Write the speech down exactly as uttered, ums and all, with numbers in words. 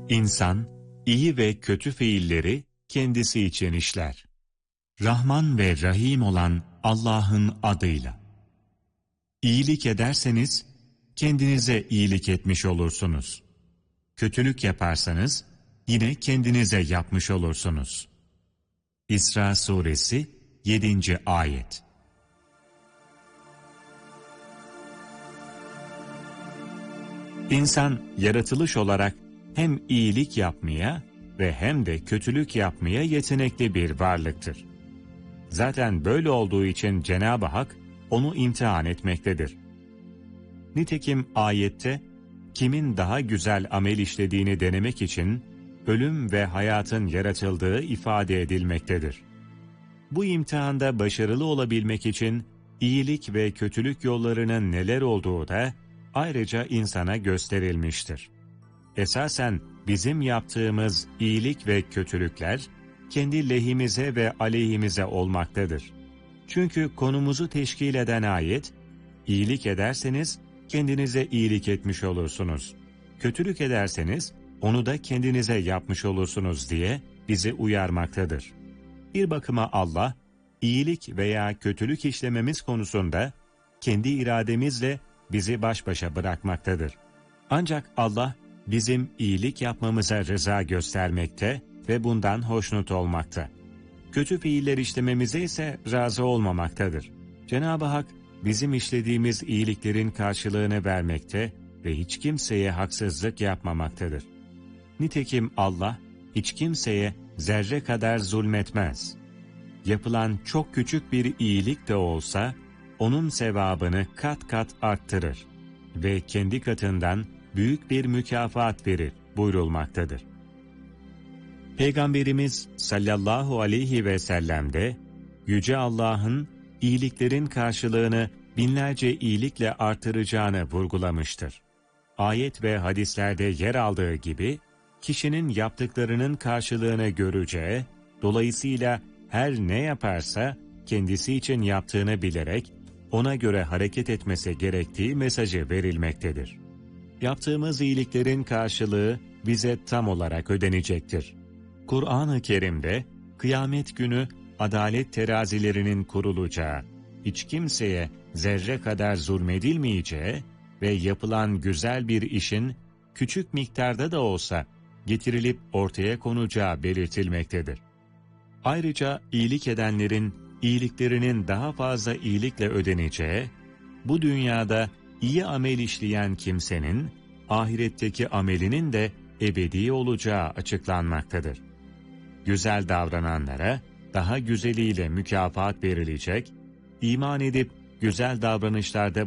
İnsan, iyi ve kötü fiilleri kendisi için işler. Rahman ve Rahim olan Allah'ın adıyla. İyilik ederseniz, kendinize iyilik etmiş olursunuz. Kötülük yaparsanız, yine kendinize yapmış olursunuz. İsra Suresi yedinci Ayet. İnsan, yaratılış olarak hem iyilik yapmaya ve hem de kötülük yapmaya yetenekli bir varlıktır. Zaten böyle olduğu için Cenab-ı Hak onu imtihan etmektedir. Nitekim ayette, kimin daha güzel amel işlediğini denemek için ölüm ve hayatın yaratıldığı ifade edilmektedir. Bu imtihanda başarılı olabilmek için iyilik ve kötülük yollarının neler olduğu da ayrıca insana gösterilmiştir. Esasen bizim yaptığımız iyilik ve kötülükler kendi lehimize ve aleyhimize olmaktadır. Çünkü konumuzu teşkil eden ayet, iyilik ederseniz kendinize iyilik etmiş olursunuz. Kötülük ederseniz onu da kendinize yapmış olursunuz diye bizi uyarmaktadır. Bir bakıma Allah, iyilik veya kötülük işlememiz konusunda kendi irademizle bizi baş başa bırakmaktadır. Ancak Allah, bizim iyilik yapmamıza rıza göstermekte ve bundan hoşnut olmakta. Kötü fiiller işlememize ise razı olmamaktadır. Cenab-ı Hak, bizim işlediğimiz iyiliklerin karşılığını vermekte ve hiç kimseye haksızlık yapmamaktadır. Nitekim Allah, hiç kimseye zerre kadar zulmetmez. Yapılan çok küçük bir iyilik de olsa, onun sevabını kat kat arttırır ve kendi katından büyük bir mükafat verir buyurulmaktadır. Peygamberimiz sallallahu aleyhi ve sellem de, Yüce Allah'ın iyiliklerin karşılığını binlerce iyilikle artıracağını vurgulamıştır. Ayet ve hadislerde yer aldığı gibi, kişinin yaptıklarının karşılığını göreceği, dolayısıyla her ne yaparsa kendisi için yaptığını bilerek ona göre hareket etmesi gerektiği mesajı verilmektedir. Yaptığımız iyiliklerin karşılığı bize tam olarak ödenecektir. Kur'an-ı Kerim'de kıyamet günü adalet terazilerinin kurulacağı, hiç kimseye zerre kadar zulmedilmeyeceği ve yapılan güzel bir işin küçük miktarda da olsa getirilip ortaya konacağı belirtilmektedir. Ayrıca iyilik edenlerin iyiliklerinin daha fazla iyilikle ödeneceği, bu dünyada iyi amel işleyen kimsenin ahiretteki amelinin de ebedi olacağı açıklanmaktadır. Güzel davrananlara daha güzeliyle mükafat verilecek, iman edip güzel davranışlarda